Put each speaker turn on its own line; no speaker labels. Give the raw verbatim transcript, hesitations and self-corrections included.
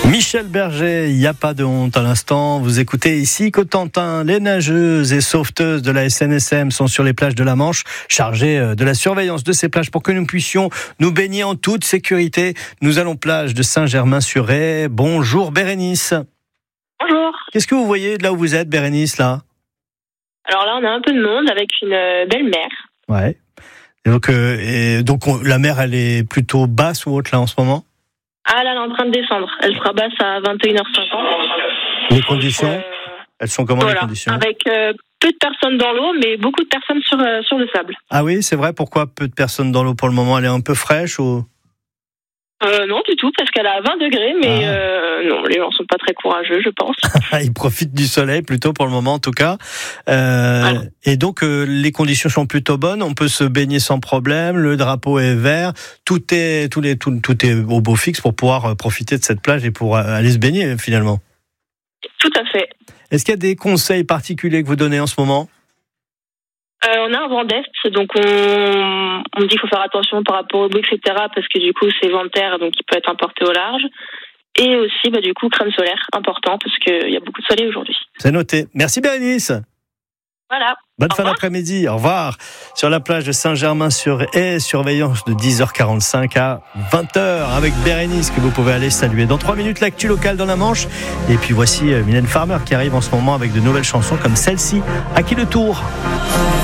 Michel Berger, il n'y a pas de honte à l'instant. Vous écoutez ici Cotentin. Les nageuses et sauveteuses de la S N S M sont sur les plages de la Manche, chargées de la surveillance de ces plages pour que nous puissions nous baigner en toute sécurité. Nous allons plage de Saint-Germain-sur-Aie. Bonjour Bérénice.
Bonjour.
Qu'est-ce que vous voyez de là où vous êtes, Bérénice, là ?
Alors là, on a un peu de monde avec une belle mer.
Ouais. Et donc, euh, et donc on, la mer, elle est plutôt basse ou haute là en ce moment ?
Ah là, elle est en train de descendre. Elle sera basse à vingt et une heures cinquante.
Les conditions euh, Elles sont comment,
voilà,
les conditions ?
Avec euh, peu de personnes dans l'eau, mais beaucoup de personnes sur, euh, sur le sable.
Ah oui, c'est vrai. Pourquoi peu de personnes dans l'eau pour le moment ? Elle est un peu fraîche ou...
Euh, non, du tout, parce qu'elle a vingt degrés, mais ah. euh, non, les gens sont pas très courageux, je pense.
Ils profitent du soleil plutôt pour le moment, en tout cas. Euh, voilà. Et donc, euh, les conditions sont plutôt bonnes. On peut se baigner sans problème. Le drapeau est vert. Tout est, tout les, tout, tout est au beau fixe pour pouvoir profiter de cette plage et pour aller se baigner, finalement.
Tout à fait.
Est-ce qu'il y a des conseils particuliers que vous donnez en ce moment ?
Euh, on a un vent d'est, donc on, on dit qu'il faut faire attention par rapport au bruit, et cetera, parce que du coup, c'est vent de terre, donc il peut être emporté au large. Et aussi, bah, du coup, crème solaire, important, parce qu'il y a beaucoup de soleil aujourd'hui.
C'est noté. Merci Bérénice.
Voilà.
Bonne fin d'après-midi. Au revoir. Sur la plage de Saint-Germain-sur-Aie, surveillance de dix heures quarante-cinq à vingt heures avec Bérénice que vous pouvez aller saluer. Dans trois minutes, l'actu locale dans la Manche. Et puis voici Mylène Farmer qui arrive en ce moment avec de nouvelles chansons comme celle-ci. À qui le tour ?